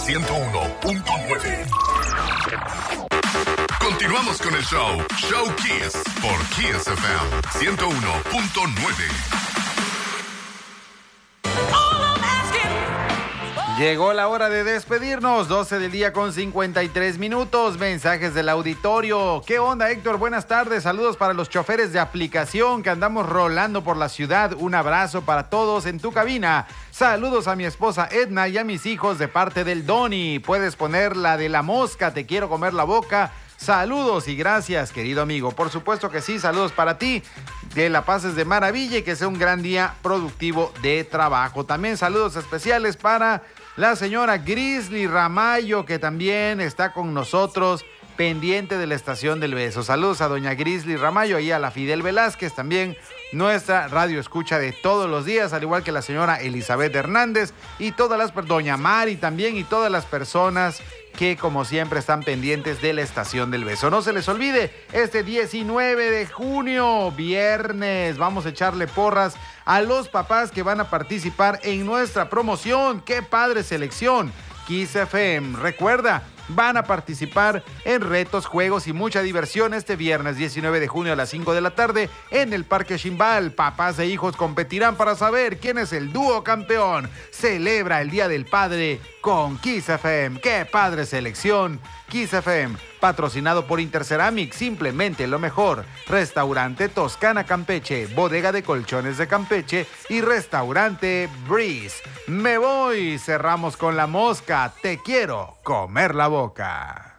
101.9. Continuamos con el show Kiss por Kiss FM 101.9. Llegó la hora de despedirnos, 12 del día con 53 minutos, mensajes del auditorio. ¿Qué onda, Héctor? Buenas tardes, saludos para los choferes de aplicación que andamos rolando por la ciudad. Un abrazo para todos en tu cabina. Saludos a mi esposa Edna y a mis hijos de parte del Doni. Puedes poner la de la mosca, te quiero comer la boca. Saludos y gracias, querido amigo. Por supuesto que sí, saludos para ti. Que la pases de maravilla y que sea un gran día productivo de trabajo. También saludos especiales para la señora Grizzly Ramallo, que también está con nosotros, pendiente de la estación del beso. Saludos a doña Grizzly Ramallo y a la Fidel Velázquez, también nuestra radio escucha de todos los días, al igual que la señora Elizabeth Hernández y todas las, doña Mari también, y todas las personas que como siempre están pendientes de la estación del beso. No se les olvide, este 19 de junio, viernes, vamos a echarle porras a los papás que van a participar en nuestra promoción. ¡Qué padre selección! Kiss FM, recuerda, van a participar en retos, juegos y mucha diversión este viernes 19 de junio a las 5 de la tarde en el Parque Chimbal. Papás e hijos competirán para saber quién es el dúo campeón. Celebra el Día del Padre con Kiss FM. ¡Qué padre selección! Kiss FM, patrocinado por Interceramic, simplemente lo mejor. Restaurante Toscana Campeche, bodega de colchones de Campeche y restaurante Breeze. Me voy, cerramos con la mosca, te quiero comer la boca.